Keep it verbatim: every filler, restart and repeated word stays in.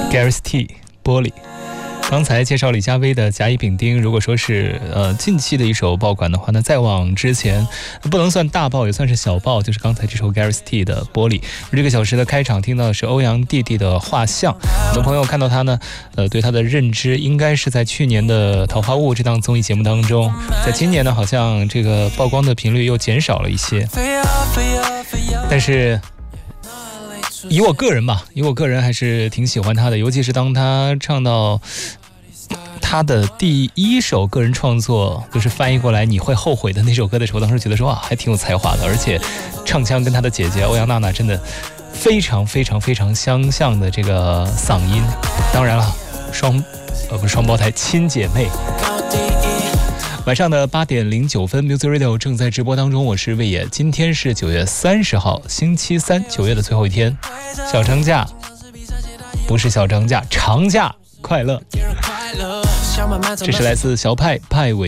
Gareth T 玻璃。刚才介绍李佳薇的甲乙丙丁，如果说是呃近期的一首爆款的话，那再往之前不能算大爆，也算是小爆，就是刚才这首 Gareth T 的玻璃。这个小时的开场听到的是欧阳弟弟的画像，很多朋友看到他呢，呃对他的认知应该是在去年的《桃花坞》这档综艺节目当中，在今年呢好像这个曝光的频率又减少了一些，但是以我个人吧，以我个人还是挺喜欢他的，尤其是当他唱到他的第一首个人创作，就是翻译过来你会后悔的那首歌的时候，当时觉得说啊，还挺有才华的，而且唱腔跟他的姐姐欧阳娜娜真的非常非常非常相像的这个嗓音。当然了，双呃不是双胞胎，亲姐妹。晚上的八点零九分 Music Radio 正在直播当中，我是魏野。今天是九月三十号，星期三，九月的最后一天，小长假不是小长假，长假快乐。这是来自小派派尾